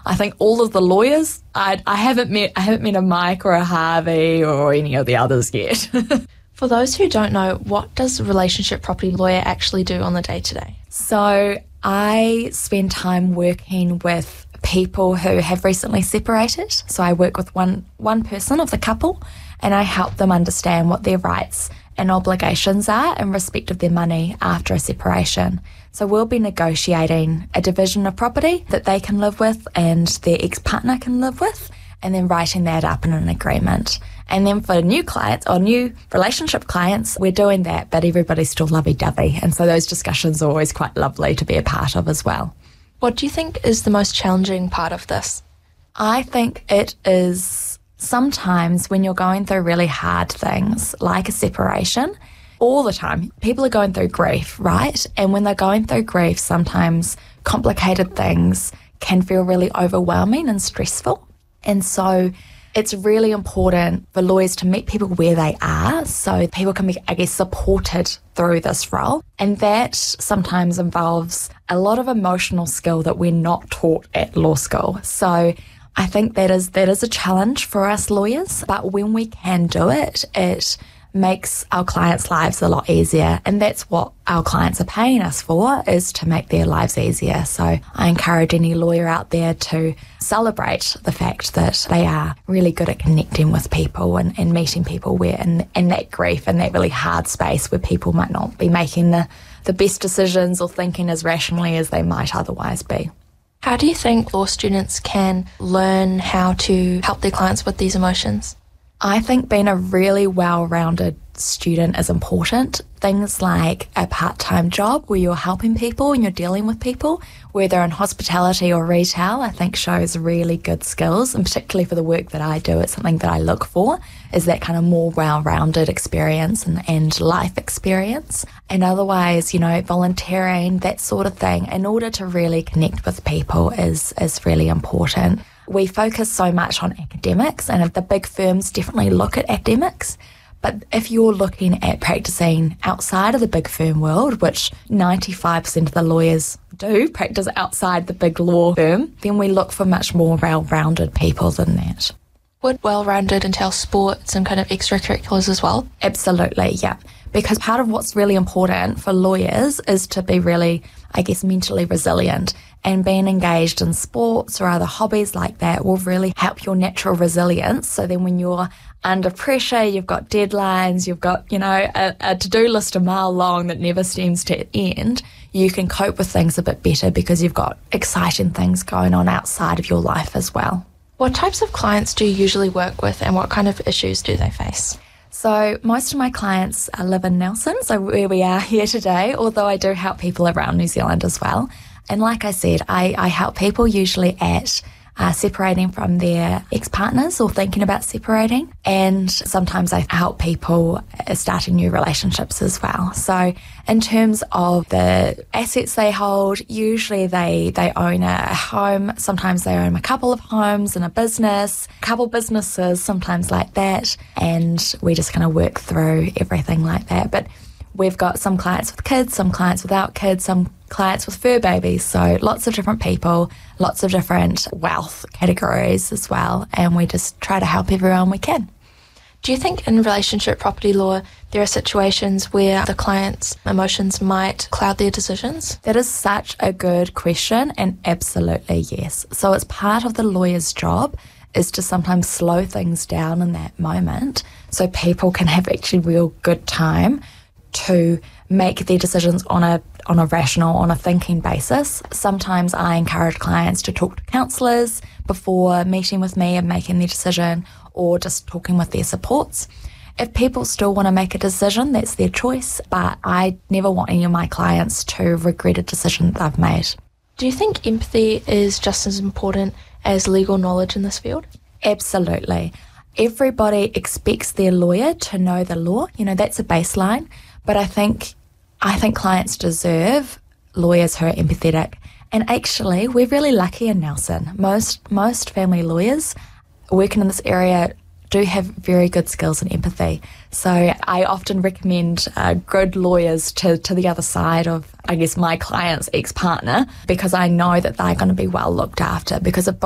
I think all of the lawyers, I haven't met a Mike or a Harvey or any of the others yet. For those who don't know, what does a relationship property lawyer actually do on the day-to-day? So I spend time working with people who have recently separated. So I work with one person of the couple, and I help them understand what their rights and obligations are in respect of their money after a separation. So we'll be negotiating a division of property that they can live with and their ex-partner can live with, and then writing that up in an agreement. And then for new clients or new relationship clients, we're doing that, but everybody's still lovey-dovey. And so those discussions are always quite lovely to be a part of as well. What do you think is the most challenging part of this? I think it is sometimes when you're going through really hard things, like a separation, all the time, people are going through grief, right? And when they're going through grief, sometimes complicated things can feel really overwhelming and stressful. And so it's really important for lawyers to meet people where they are so people can be, supported through this role. And that sometimes involves a lot of emotional skill that we're not taught at law school. So I think that is a challenge for us lawyers. But when we can do it, it makes our clients' lives a lot easier. And that's what our clients are paying us for, is to make their lives easier. So I encourage any lawyer out there to celebrate the fact that they are really good at connecting with people and meeting people where in that grief and that really hard space where people might not be making the best decisions or thinking as rationally as they might otherwise be. How do you think law students can learn how to help their clients with these emotions? I think being a really well-rounded student is important. Things like a part-time job where you're helping people and you're dealing with people, whether in hospitality or retail, I think shows really good skills, and particularly for the work that I do, it's something that I look for, is that kind of more well-rounded experience and life experience. And otherwise, volunteering, that sort of thing, in order to really connect with people is really important. We focus so much on academics, and the big firms definitely look at academics. But if you're looking at practicing outside of the big firm world, which 95% of the lawyers do practice outside the big law firm, then we look for much more well-rounded people than that. Would well-rounded entail sports and kind of extracurriculars as well? Absolutely, yeah. Because part of what's really important for lawyers is to be really, mentally resilient. And being engaged in sports or other hobbies like that will really help your natural resilience. So then when you're under pressure, you've got deadlines, you've got, a to-do list a mile long that never seems to end, you can cope with things a bit better because you've got exciting things going on outside of your life as well. What types of clients do you usually work with, and what kind of issues do they face? So most of my clients live in Nelson, so where we are here today, although I do help people around New Zealand as well. And like I said, I help people usually at separating from their ex-partners or thinking about separating. And sometimes I help people starting new relationships as well. So in terms of the assets they hold, usually they own a home. Sometimes they own a couple of homes and a business, a couple businesses, sometimes like that. And we just kind of work through everything like that. But we've got some clients with kids, some clients without kids, some clients with fur babies. So lots of different people, lots of different wealth categories as well. And we just try to help everyone we can. Do you think in relationship property law, there are situations where the client's emotions might cloud their decisions? That is such a good question, and absolutely yes. So it's part of the lawyer's job is to sometimes slow things down in that moment so people can have actually real good time to make their decisions on a rational, on a thinking basis. Sometimes I encourage clients to talk to counsellors before meeting with me and making their decision, or just talking with their supports. If people still want to make a decision, that's their choice, but I never want any of my clients to regret a decision that they've made. Do you think empathy is just as important as legal knowledge in this field? Absolutely. Everybody expects their lawyer to know the law. That's a baseline. But I think clients deserve lawyers who are empathetic. And actually, we're really lucky in Nelson. Most family lawyers working in this area do have very good skills in empathy. So I often recommend good lawyers to the other side of, my client's ex-partner, because I know that they're going to be well looked after. Because if